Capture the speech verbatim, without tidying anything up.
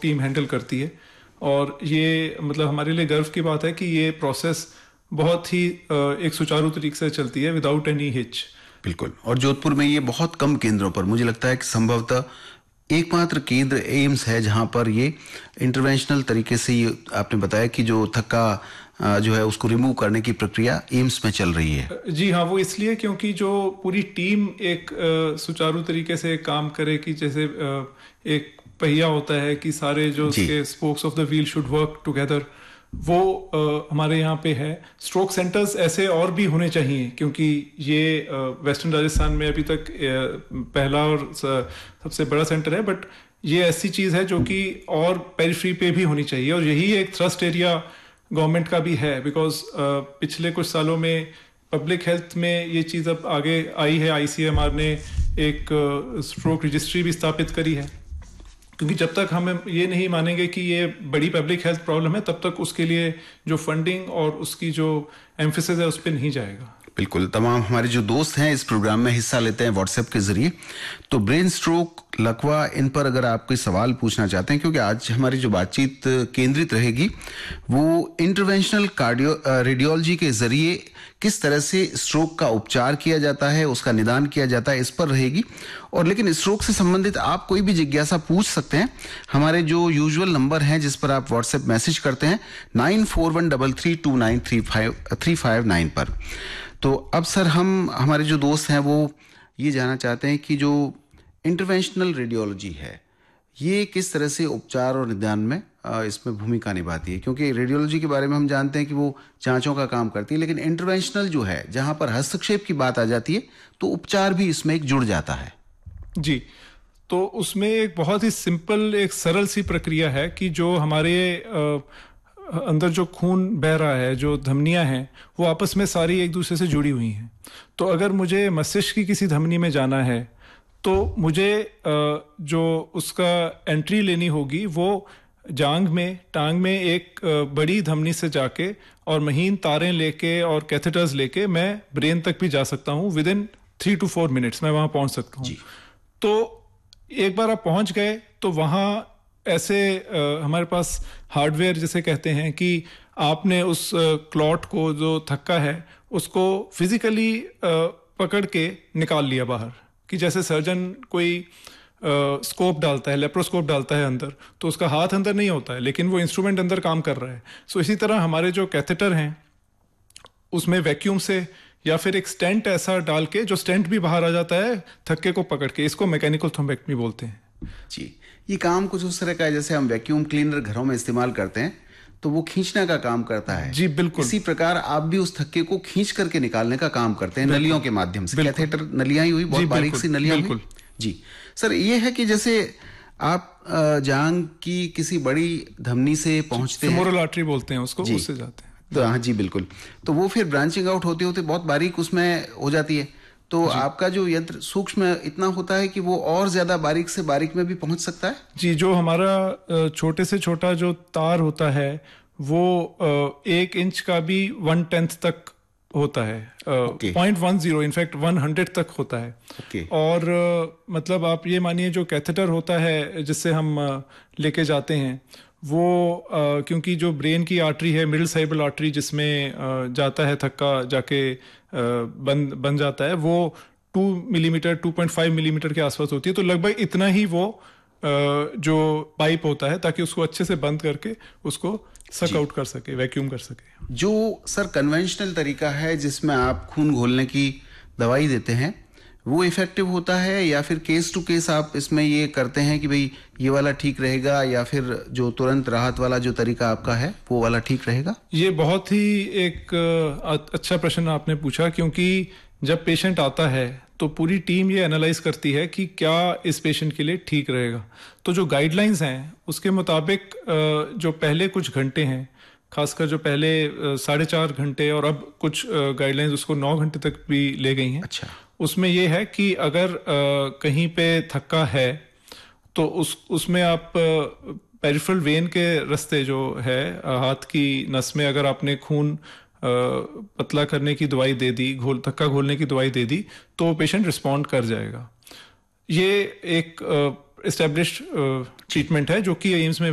Team handle करती है। और ये मतलब हमारे लिए गर्व की बात है कि ये प्रोसेस बहुत ही एक सुचारू तरीके से चलती है विदाउट एनी हिच। बिल्कुल। और जोधपुर में ये बहुत कम केंद्रों पर, मुझे लगता है कि संभवतः एकमात्र केंद्र एम्स है जहां पर ये इंटरवेंशनल तरीके से, ये आपने बताया कि जो थक्का जो है उसको रिमूव करने की प्रक्रिया एम्स में चल रही है। जी हाँ, वो इसलिए क्योंकि जो पूरी टीम एक सुचारू तरीके से काम करे कि जैसे एक पहिया होता है कि सारे जो उसके spokes of the wheel should work together, वो uh, हमारे यहाँ पे है। स्ट्रोक सेंटर्स ऐसे और भी होने चाहिए क्योंकि ये वेस्टर्न uh, राजस्थान में अभी तक uh, पहला और सबसे बड़ा सेंटर है, बट ये ऐसी चीज़ है जो कि और पेरिफेरी पे भी होनी चाहिए। और यही एक थ्रस्ट एरिया गवर्नमेंट का भी है, बिकॉज uh, पिछले कुछ सालों में पब्लिक हेल्थ में ये चीज़ अब आगे आई है। आईसीएमआर ने एक स्ट्रोक रजिस्ट्री भी स्थापित करी है, क्योंकि जब तक हम ये नहीं मानेंगे कि ये बड़ी पब्लिक हेल्थ प्रॉब्लम है, तब तक उसके लिए जो फंडिंग और उसकी जो एम्फेसिस है उस पर नहीं जाएगा। बिल्कुल। तमाम हमारे जो दोस्त हैं इस प्रोग्राम में हिस्सा लेते हैं व्हाट्सएप के जरिए, तो ब्रेन स्ट्रोक, लकवा, इन पर अगर आप कोई सवाल पूछना चाहते हैं, क्योंकि आज हमारी जो बातचीत केंद्रित रहेगी वो इंटरवेंशनल कार्डियो रेडियोलॉजी के जरिए किस तरह से स्ट्रोक का उपचार किया जाता है, उसका निदान किया जाता है, इस पर रहेगी। और लेकिन स्ट्रोक से संबंधित आप कोई भी जिज्ञासा पूछ सकते हैं हमारे जो यूजुअल नंबर हैं जिस पर आप व्हाट्सएप मैसेज करते हैं nine four one double three to nine three five three five nine पर। तो अब सर, हम हमारे जो दोस्त हैं वो ये जानना चाहते हैं कि जो इंटरवेंशनल रेडियोलॉजी है ये किस तरह से उपचार और निदान में इसमें भूमिका निभाती है, क्योंकि रेडियोलॉजी के बारे में हम जानते हैं कि वो जांचों का काम करती है, लेकिन इंटरवेंशनल जो है जहां पर हस्तक्षेप की बात आ जाती है तो उपचार भी इसमें एक जुड़ जाता है। जी, तो उसमें एक बहुत ही सिंपल, एक सरल सी प्रक्रिया है कि जो हमारे आ, अंदर जो खून बह रहा है, जो धमनियां हैं, वो आपस में सारी एक दूसरे से जुड़ी हुई हैं। तो अगर मुझे मस्तिष्क की किसी धमनी में जाना है तो मुझे जो उसका एंट्री लेनी होगी वो जांग में, टांग में एक बड़ी धमनी से जाके और महीन तारें लेके और कैथेटर्स लेके मैं ब्रेन तक भी जा सकता हूँ। With in three to four minutes मैं वहाँ पहुँच सकता हूँ। तो एक बार आप पहुँच गए तो वहाँ ऐसे आ, हमारे पास हार्डवेयर जिसे कहते हैं कि आपने उस क्लॉट को, जो थक्का है, उसको फिजिकली पकड़ के निकाल लिया बाहर, कि जैसे सर्जन कोई स्कोप डालता है, लेप्रोस्कोप डालता है अंदर, तो उसका हाथ अंदर नहीं होता है लेकिन वो इंस्ट्रूमेंट अंदर काम कर रहा है। सो इसी तरह हमारे जो कैथेटर हैं उसमें वैक्यूम से या फिर एक स्टेंट ऐसा डाल के, जो स्टेंट भी बाहर आ जाता है थक्के को पकड़ के, इसको मैकेनिकल थ्रोम्बेक्टमी बोलते हैं। जी, ये काम कुछ उस तरह का है जैसे हम वैक्यूम क्लीनर घरों में इस्तेमाल करते हैं तो वो खींचने का काम करता है। जी बिल्कुल। इसी प्रकार आप भी उस थक्के को खींच करके निकालने का काम करते हैं नलियों के माध्यम से। कैथेटर नलियां ही हुई, बहुत बारीक सी नलियां हुई। जी सर, ये है कि जैसे आप जांग की किसी बड़ी धमनी से पहुंचते हैं, फेमोरल आर्टरी बोलते हैं उसको, उससे जाते हैं। तो हाँ जी बिल्कुल। तो वो फिर ब्रांचिंग आउट होते होते बहुत बारीक उसमें हो जाती है, तो आपका जो यंत्र सूक्ष्म इतना होता है कि वो और ज्यादा बारीक से बारीक में भी पहुंच सकता है। जी, जो हमारा छोटे से छोटा जो तार होता है वो एक इंच का भी वन टेंथ तक होता है, point one zero in fact one hundred तक होता है। okay. और uh, मतलब आप ये मानिए जो कैथेटर होता है जिससे हम uh, लेके जाते हैं वो uh, क्योंकि जो ब्रेन की आर्टरी है, मिडिल सेरेब्रल आर्टरी जिसमें uh, जाता है थक्का, जाके uh, बन बन जाता है, वो two millimetre two point five millimetre के आसपास होती है। तो लगभग इतना ही वो uh, जो पाइप होता है, ताकि उसको अच्छे से बंद करके उसको सक आउट कर सके, वैक्यूम कर सके। जो सर कन्वेंशनल तरीका है जिसमें आप खून घोलने की दवाई देते हैं, वो इफेक्टिव होता है या फिर केस टू केस आप इसमें ये करते हैं कि भाई ये वाला ठीक रहेगा, या फिर जो तुरंत राहत वाला जो तरीका आपका है वो वाला ठीक रहेगा? ये बहुत ही एक अच्छा प्रश्न आपने पूछा, क्योंकि जब पेशेंट आता है तो पूरी टीम ये एनालाइज करती है कि क्या इस पेशेंट के लिए ठीक रहेगा। तो जो गाइडलाइंस हैं उसके मुताबिक जो पहले कुछ घंटे हैं, खासकर जो पहले साढ़े चार घंटे और अब कुछ गाइडलाइंस उसको नौ घंटे तक भी ले गई हैं। अच्छा। उसमें ये है कि अगर कहीं पे थक्का है तो उस उसमें आप पेरिफेरल वेन के रास्ते जो है हाथ की नस में अगर आपने खून पतला करने की दवाई दे दी, घोल थक्का घोलने की दवाई दे दी, तो पेशेंट रिस्पॉन्ड कर जाएगा। ये एक एस्टेब्लिश्ड ट्रीटमेंट है जो कि एम्स में